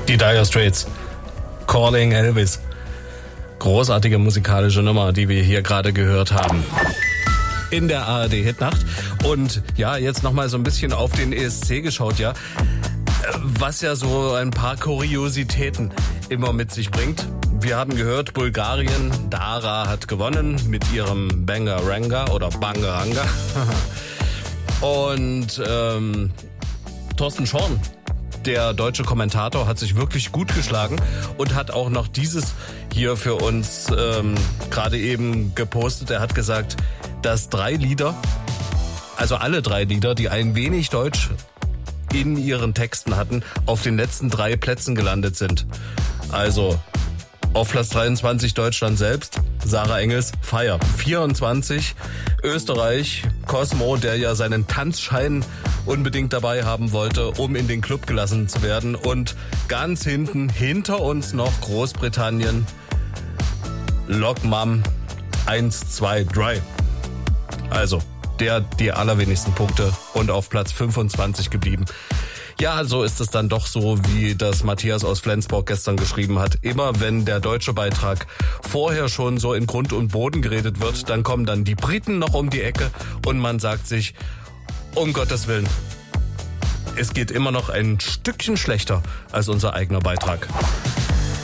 Die Dire Straits. Calling Elvis. Großartige musikalische Nummer, die wir hier gerade gehört haben. In der ARD-Hitnacht. Und ja, jetzt nochmal so ein bisschen auf den ESC geschaut, ja. Was ja so ein paar Kuriositäten immer mit sich bringt. Wir haben gehört, Bulgarien, Dara hat gewonnen mit ihrem Bangaranga oder Bangaranga. Und Thorsten Schorn, der deutsche Kommentator, hat sich wirklich gut geschlagen und hat auch noch dieses hier für uns gerade eben gepostet. Er hat gesagt, dass 3 Lieder, also alle 3 Lieder, die ein wenig Deutsch in ihren Texten hatten, auf den letzten 3 Plätzen gelandet sind. Also auf Platz 23 Deutschland selbst, Sarah Engels, Fire. 24 Österreich, Cosmo, der ja seinen Tanzschein unbedingt dabei haben wollte, um in den Club gelassen zu werden. Und ganz hinten, hinter uns noch Großbritannien, Lock Mom 1, 2, 3. Also der die allerwenigsten Punkte und auf Platz 25 geblieben. Ja, so ist es dann doch so, wie das Matthias aus Flensburg gestern geschrieben hat. Immer wenn der deutsche Beitrag vorher schon so in Grund und Boden geredet wird, dann kommen dann die Briten noch um die Ecke und man sagt sich, um Gottes Willen, es geht immer noch ein Stückchen schlechter als unser eigener Beitrag.